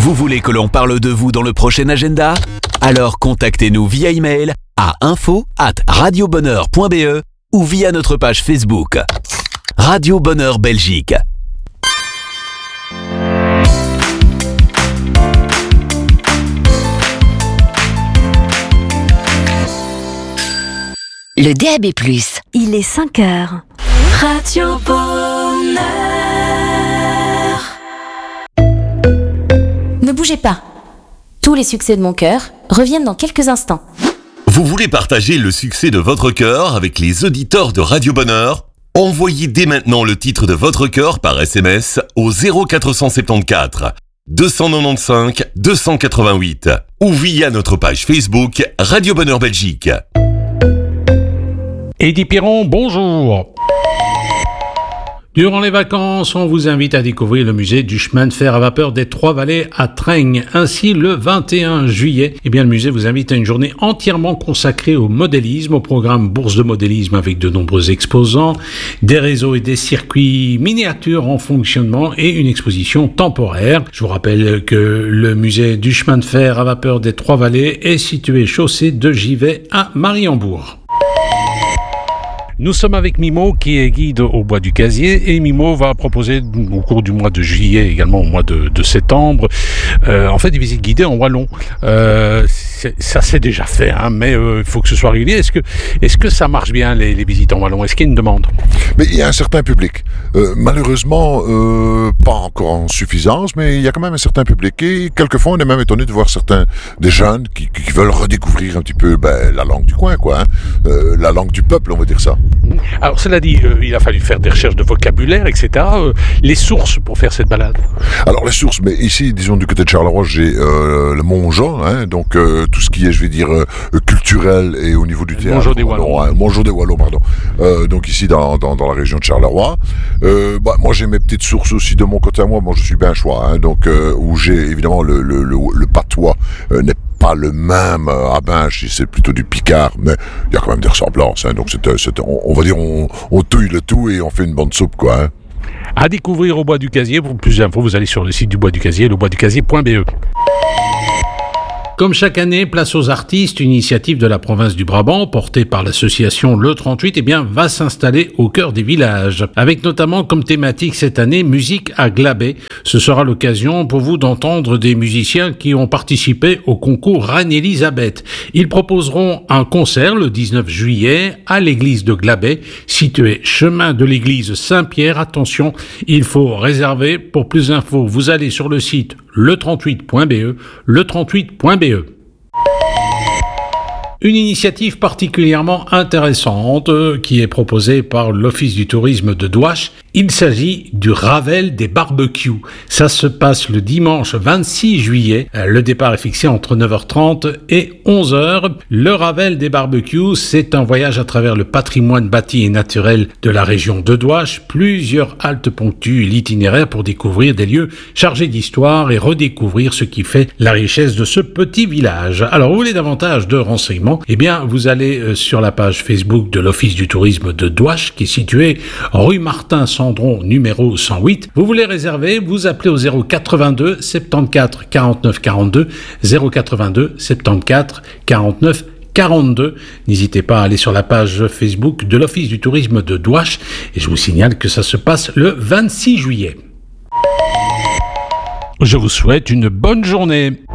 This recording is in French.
Vous voulez que l'on parle de vous dans le prochain agenda? Alors contactez-nous via email à info@radiobonheur.be ou via notre page Facebook. Radio Bonheur Belgique. Le DAB+. Il est 5h. Radio Bonheur. Ne bougez pas. Tous les succès de mon cœur reviennent dans quelques instants. Vous voulez partager le succès de votre cœur avec les auditeurs de Radio Bonheur? Envoyez dès maintenant le titre de votre cœur par SMS au 0474 295 288 ou via notre page Facebook Radio Bonheur Belgique. Eddy Piron, bonjour. Durant les vacances, on vous invite à découvrir le musée du chemin de fer à vapeur des Trois-Vallées à Trengnes. Ainsi, le 21 juillet, le musée vous invite à une journée entièrement consacrée au modélisme, au programme Bourse de modélisme avec de nombreux exposants, des réseaux et des circuits miniatures en fonctionnement et une exposition temporaire. Je vous rappelle que le musée du chemin de fer à vapeur des Trois-Vallées est situé chaussée de Givet à Mariembourg. Nous sommes avec Mimo qui est guide au Bois du Casier et Mimo va proposer au cours du mois de juillet, également au mois de septembre, des visites guidées en wallon. Ça c'est déjà fait, mais il faut que ce soit régulier. Est-ce que ça marche bien les visites en wallon? Est-ce qu'il y a une demande? Mais il y a un certain public. Malheureusement, pas encore en suffisance, mais il y a quand même un certain public. Et quelquefois, on est même étonné de voir des jeunes qui veulent redécouvrir un petit peu la langue du coin, la langue du peuple, on va dire ça. Alors cela dit, il a fallu faire des recherches de vocabulaire, etc. Les sources pour faire cette balade? Alors les sources, mais ici, disons du côté de Charleroi, j'ai le Montjean, donc tout ce qui est, je vais dire, culturel et au niveau du théâtre. Montjean des Wallons. Montjean des Wallons, pardon. Donc ici, dans la région de Charleroi. Moi, j'ai mes petites sources aussi de mon côté à moi. Moi, je suis bien donc où j'ai évidemment le patois n'est pas le même à Binche, c'est plutôt du Picard, mais il y a quand même des ressemblances. Donc on va dire, on touille le tout et on fait une bonne soupe, À découvrir au Bois du Casier. Pour plus d'infos, vous allez sur le site du Bois du Casier, leboisducasier.be. Comme chaque année, place aux artistes, une initiative de la province du Brabant, portée par l'association Le 38, va s'installer au cœur des villages. Avec notamment comme thématique cette année, musique à Glabé. Ce sera l'occasion pour vous d'entendre des musiciens qui ont participé au concours Reine-Élisabeth. Ils proposeront un concert le 19 juillet à l'église de Glabé, située chemin de l'église Saint-Pierre. Attention, il faut réserver. Pour plus d'infos, vous allez sur le site le38.be, le38.be. Une initiative particulièrement intéressante qui est proposée par l'Office du tourisme de Douache. Il s'agit du Ravel des barbecues. Ça se passe le dimanche 26 juillet. Le départ est fixé entre 9h30 et 11h. Le Ravel des barbecues, c'est un voyage à travers le patrimoine bâti et naturel de la région de Douache. Plusieurs haltes ponctuent l'itinéraire pour découvrir des lieux chargés d'histoire et redécouvrir ce qui fait la richesse de ce petit village. Alors, vous voulez davantage de renseignements? Vous allez sur la page Facebook de l'Office du tourisme de Douache, qui est située rue Martin Sandron, numéro 108. Vous voulez réserver, vous appelez au 082 74 49 42, 082 74 49 42. N'hésitez pas à aller sur la page Facebook de l'Office du tourisme de Douache, et je vous signale que ça se passe le 26 juillet. Je vous souhaite une bonne journée.